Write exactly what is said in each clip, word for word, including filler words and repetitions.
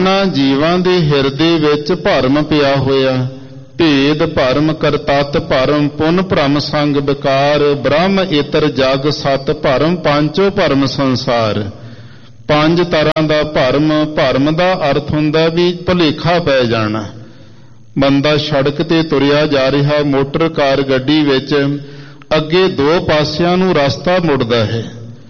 ਜਿਨ੍ਹਾਂ ਜੀਵਾਂ ਦੇ ਹਿਰਦੇ ਵਿੱਚ ਭਰਮ ਪਿਆ ਹੋਇਆ, ਭੇਦ ਭਰਮ ਕਰਤੱਤ ਭਰਮ, ਪੁੰਨ ਭਰਮ ਸੰਗ ਵਿਕਾਰ, ਬ੍ਰਹਮ ਇਤਰ ਜਗ ਸਤ ਭਰਮ, ਪੰਚੋ ਭਰਮ ਸੰਸਾਰ। ਪੰਜ ਤਰ੍ਹਾਂ ਦਾ ਭਰਮ। ਭਰਮ ਦਾ ਅਰਥ ਹੁੰਦਾ ਵੀ ਭੁਲੇਖਾ ਪੈ ਜਾਣਾ। ਬੰਦਾ ਸੜਕ ਤੇ ਤੁਰਿਆ ਜਾ ਰਿਹਾ, ਮੋਟਰ ਕਾਰ ਗੱਡੀ ਵਿੱਚ, ਅੱਗੇ ਦੋ ਪਾਸਿਆਂ ਨੂੰ ਰਸਤਾ ਮੁੜਦਾ ਹੈ,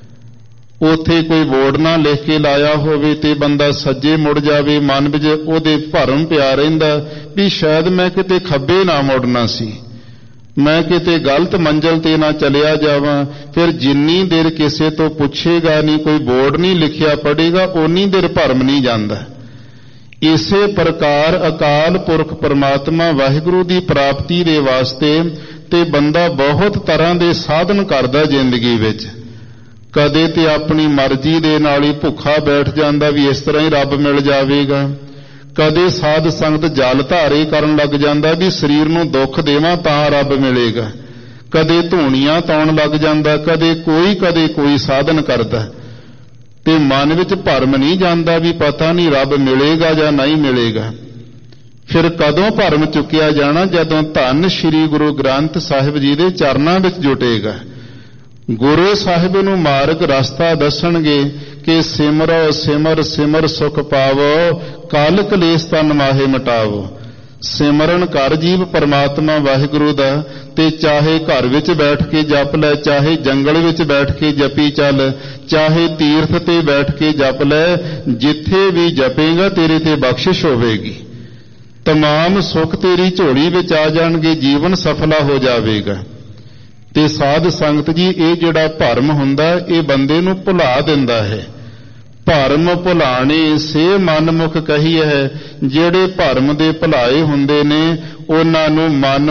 ਉੱਥੇ ਕੋਈ ਬੋਰਡ ਨਾ ਲਿਖ ਕੇ ਲਾਇਆ ਹੋਵੇ ਤੇ ਬੰਦਾ ਸੱਜੇ ਮੁੜ ਜਾਵੇ, ਮਨ ਵਿੱਚ ਉਹਦੇ ਭਰਮ ਪਿਆ ਰਹਿੰਦਾ ਵੀ ਸ਼ਾਇਦ ਮੈਂ ਕਿਤੇ ਖੱਬੇ ਨਾ ਮੁੜਨਾ ਸੀ, ਮੈਂ ਕਿਤੇ ਗਲਤ ਮੰਜ਼ਲ ਤੇ ਨਾ ਚਲਿਆ ਜਾਵਾਂ। ਫਿਰ ਜਿੰਨੀ ਦੇਰ ਕਿਸੇ ਤੋਂ ਪੁੱਛੇਗਾ ਨਹੀਂ, ਕੋਈ ਬੋਰਡ ਨਹੀਂ ਲਿਖਿਆ ਪੜ੍ਹੇਗਾ, ਓਨੀ ਦੇਰ ਭਰਮ ਨਹੀਂ ਜਾਂਦਾ। ਇਸੇ ਪ੍ਰਕਾਰ ਅਕਾਲ ਪੁਰਖ ਪਰਮਾਤਮਾ ਵਾਹਿਗੁਰੂ ਦੀ ਪ੍ਰਾਪਤੀ ਦੇ ਵਾਸਤੇ ਤੇ ਬੰਦਾ ਬਹੁਤ ਤਰ੍ਹਾਂ ਦੇ ਸਾਧਨ ਕਰਦਾ ਜ਼ਿੰਦਗੀ ਵਿੱਚ। ਕਦੇ ਤੇ ਆਪਣੀ ਮਰਜ਼ੀ ਦੇ ਨਾਲ ਹੀ ਭੁੱਖਾ ਬੈਠ ਜਾਂਦਾ ਵੀ ਇਸ ਤਰ੍ਹਾਂ ਹੀ ਰੱਬ ਮਿਲ ਜਾਵੇਗਾ, ਕਦੇ ਸਾਧ ਸੰਗਤ ਜਲ ਧਾਰੇ ਕਰਨ ਲੱਗ ਜਾਂਦਾ ਵੀ ਸਰੀਰ ਨੂੰ ਦੁੱਖ ਦੇਵਾਂ ਤਾਂ ਰੱਬ ਮਿਲੇਗਾ, ਕਦੇ ਧੂਣੀਆਂ ਤਾਉਣ ਲੱਗ ਜਾਂਦਾ, ਕਦੇ ਕੋਈ ਕਦੇ ਕੋਈ ਸਾਧਨ ਕਰਦਾ ਤੇ ਮਨ ਵਿੱਚ ਭਰਮ ਨਹੀਂ ਜਾਂਦਾ ਵੀ ਪਤਾ ਨਹੀਂ ਰੱਬ ਮਿਲੇਗਾ ਜਾਂ ਨਹੀਂ ਮਿਲੇਗਾ। ਫਿਰ ਕਦੋਂ ਭਰਮ ਚੁੱਕਿਆ ਜਾਣਾ? ਜਦੋਂ ਧੰਨ ਸ੍ਰੀ ਗੁਰੂ ਗ੍ਰੰਥ ਸਾਹਿਬ ਜੀ ਦੇ ਚਰਨਾਂ ਵਿੱਚ ਜੁਟੇਗਾ। ਗੁਰੂ ਸਾਹਿਬ ਨੂੰ ਮਾਰਗ ਰਸਤਾ ਦੱਸਣਗੇ ਕਿ ਸਿਮਰੋ ਸਿਮਰ ਸਿਮਰ ਸੁਖ ਪਾਵੋ, ਕਲ ਕਲੇਸ਼ ਤਨ ਮਾਹੇ ਮਿਟਾਵੋ। ਸਿਮਰਨ ਕਰ ਜੀਵ ਪਰਮਾਤਮਾ ਵਾਹਿਗੁਰੂ ਦਾ, ਤੇ ਚਾਹੇ ਘਰ ਵਿੱਚ ਬੈਠ ਕੇ ਜਪ ਲੈ, ਚਾਹੇ ਜੰਗਲ ਵਿੱਚ ਬੈਠ ਕੇ ਜਪੀ ਚੱਲ, ਚਾਹੇ ਤੀਰਥ ਤੇ ਬੈਠ ਕੇ ਜਪ ਲੈ, ਜਿੱਥੇ ਵੀ ਜਪੇਗਾ ਤੇਰੇ ਤੇ ਬਖਸ਼ਿਸ਼ ਹੋਵੇਗੀ, ਤਮਾਮ ਸੁੱਖ ਤੇਰੀ ਝੋਲੀ ਵਿੱਚ ਆ ਜਾਣਗੇ, ਜੀਵਨ ਸਫਲਾ ਹੋ ਜਾਵੇਗਾ। ਤੇ ਸਾਧ ਸੰਗਤ ਜੀ, ਇਹ ਜਿਹੜਾ ਭਰਮ ਹੁੰਦਾ ਇਹ ਬੰਦੇ ਨੂੰ ਭੁਲਾ ਦਿੰਦਾ ਹੈ। ਭਰਮ ਭੁਲਾਣੇ ਸੇ ਮਨਮੁਖ ਕਹੀ ਹੈ, ਜਿਹੜੇ ਭਰਮ ਦੇ ਭੁਲਾਏ ਹੁੰਦੇ ਨੇ ਉਹਨਾਂ ਨੂੰ ਮਨ